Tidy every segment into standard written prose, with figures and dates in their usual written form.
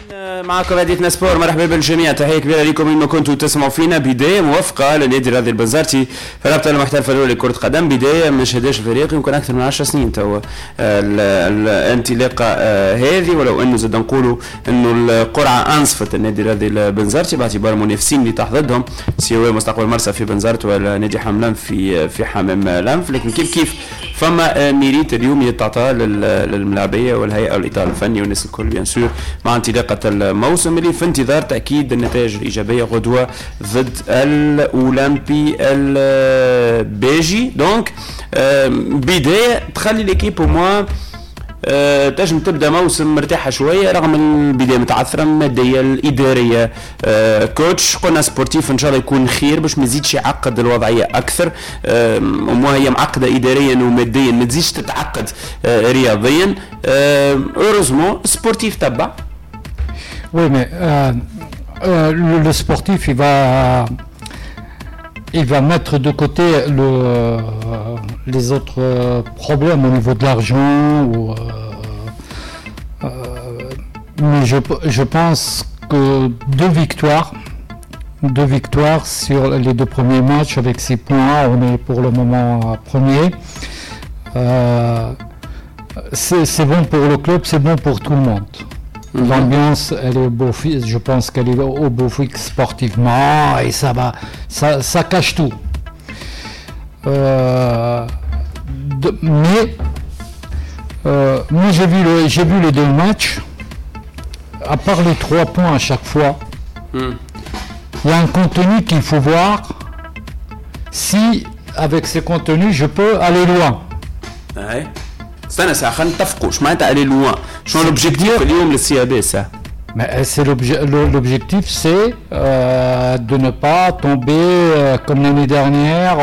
معكم هديتنا سبور. مرحبا بالجميع، تحيه كبيره لكم انما كنتوا تسمعوا فينا. بدايه موفقه لنادي الرياضي البنزرتي في الرابطه المحترفه الاولى لكره قدم. بدايه ما شهدهاش الفريق يمكن اكثر من 10 سنين توا الانطلاقه هذه، ولو انه زاد نقولوا انه القرعه انصفت النادي الرياضي البنزرتي باعتبار المنافسين اللي تحت ضدهم سواء مستقبل مرسى في بنزرت ولا نادي حملان في حمام لنف. لكن كيف فما ميريت اليوم يتعطى للملاعبيه والهيئه والاطار الفني والناس الكل بيان سور مع انطلاقه الموسم اللي في انتظار تاكيد النتائج الايجابيه غدوه ضد الاولمبي البيجي. دونك بدايه تخلي ليكيب موا تنجم تبدا موسم مرتاحه شويه رغم البدايه متعثره الماديه الاداريه. كوتش قلنا سبورتيف ان شاء الله يكون خير باش ما يزيدش يعقد الوضعيه اكثر. وهي معقده اداريا وماديا ما تزيدش تتعقد رياضيا. هeureusement سبورتيف تبع. Oui, mais le sportif, il va mettre de côté les autres problèmes au niveau de l'argent. Mais je pense que deux victoires sur les deux premiers matchs avec 6 points, on est pour le moment premier. C'est bon pour le club, c'est bon pour tout le monde. L'ambiance, elle est au beau fixe, je pense qu'elle est au beau fixe sportivement et ça cache tout. Mais moi j'ai vu les deux matchs, à part les 3 points à chaque fois, il y a un contenu qu'il faut voir si avec ce contenu je peux aller loin. Ouais. استنى ساعة خلينا نتفقوا اش معناتها aller loin. شنو l'objectif اليوم للسي ساعة؟ Mais c'est l'objectif, c'est de ne pas tomber comme l'année dernière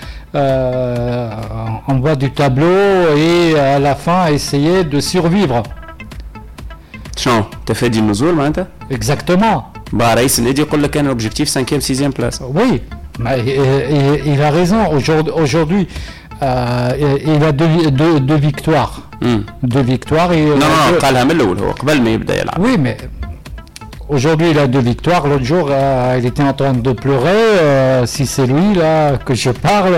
en bas du tableau et à la fin essayer de survivre. شنو تفادي النزول معناتها؟ Exactement. bah رئيس النادي يقول لك كان l'objectif 5e 6e place. Oui, mais il a raison. Aujourd'hui il a deux victoires. Deux victoires et non قالها من الاول هو قبل ما يبدا يلعب. Oui, mais aujourd'hui il a 2 victoires. L'autre jour il était en train de pleurer. Si c'est lui là que je parle,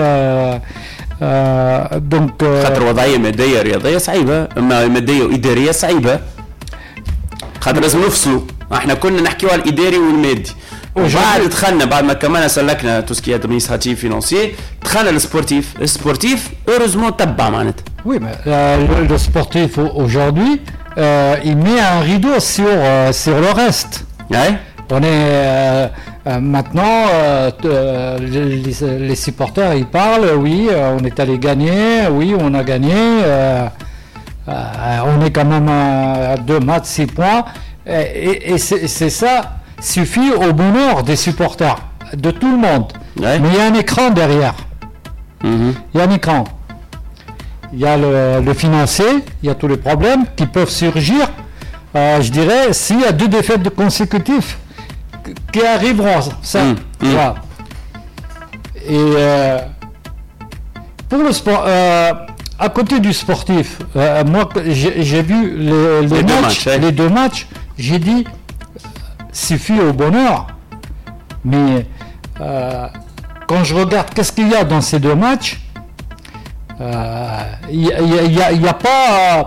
donc خاطر وضعيه ماديه رياضيه صعيبه، اما ماديه واداريه صعيبه. خاطر لازم نفصلوا، احنا كنا نحكيوا على الاداري والمادي وبعد دخلنا بعد ما كمان سلكنا توسكي ادمينستراتيف فينانسيي دخلنا السبورتيف heureusement تبع معناتها. Oui, mais le sportif aujourd'hui il met un rideau sur le reste. Ouais. On est maintenant les supporters ils parlent, oui on est allé gagner, oui on a gagné, on est quand même à 2 matchs 6 points et c'est ça suffit au bonheur des supporters, de tout le monde. Ouais. Mais il y a un écran derrière. Il y a un écran. Il y a le financier, il y a tous les problèmes qui peuvent surgir. Je dirais s'il y a 2 défaites consécutives qui arriveront, ça. Voilà. Et pour le sport, à côté du sportif, moi j'ai vu les 2 matchs, j'ai dit suffit au bonheur, mais quand je regarde qu'est-ce qu'il y a dans ces 2 matchs, il y a pas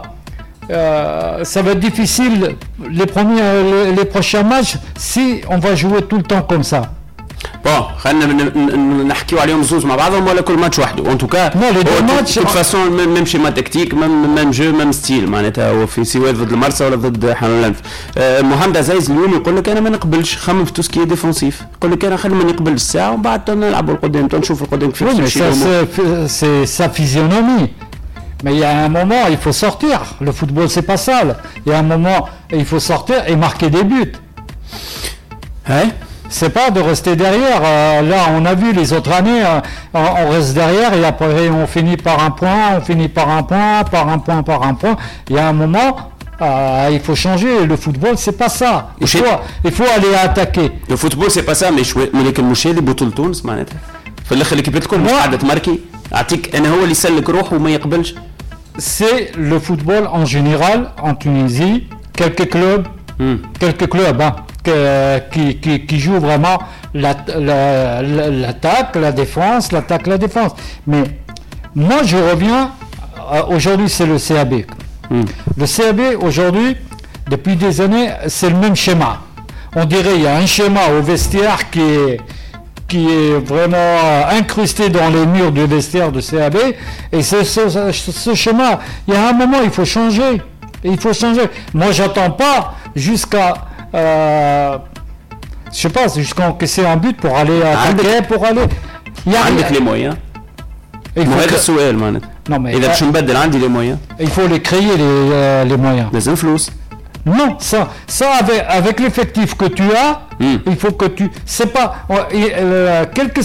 ça va être difficile les prochains matchs si on va jouer tout le temps comme ça. Bon, خلينا نحكيوا عليهم زوز مع بعضهم ولا كل ماتش وحده. ان توكا de toute façon même schéma tactique même jeu même style معناتها هو في سواء ضد المرسى ولا ضد حمام لنف. محمد عزيز اليوم يقول لك انا ما نقبلش خمم في توسكي ديفونسيف، يقول لك انا خلي ما نقبل الساعه ومن بعد نلعبوا القدام نشوف القدام كيف تمشي. C'est sa physionomie. Mais il y a un moment, il faut sortir. Le football, c'est pas ça. Il y a un moment, il faut sortir et marquer des buts. Hein? C'est pas de rester derrière. Là, on a vu les autres années, on reste derrière et après on finit par un point, par un point. Il y a un moment, il faut changer. Le football, c'est pas ça. Il faut aller attaquer. Le football, c'est pas ça, mais لكن مش هذه بطولة تونس معناتها. في الاخر الكيبات الكل مش قاعدة تماركي. اعطيك انا هو اللي يسلك روحه وما يقبلش. C'est le football en général en Tunisie. Quelques clubs quelques clubs qui jouent vraiment l'attaque, la défense, l'attaque, la défense. Mais moi, je reviens, aujourd'hui, c'est le CAB. Le CAB, aujourd'hui, depuis des années, c'est le même schéma. On dirait qu'il y a un schéma au vestiaire qui est vraiment incrusté dans les murs du vestiaire de CAB. Et ce schéma, il y a un moment, il faut changer. Moi, j'attends pas jusqu'à... je sais pas, jusqu'à encaisser un but pour aller attaquer, pour aller... عندك les moyens. هذا السؤال معناتها. Non, mais إذا باش نبدل عندي les moyens. Il faut les créer les moyens. لازم فلوس. Non, ça avec l'effectif que tu as, il faut que tu... C'est pas... quel que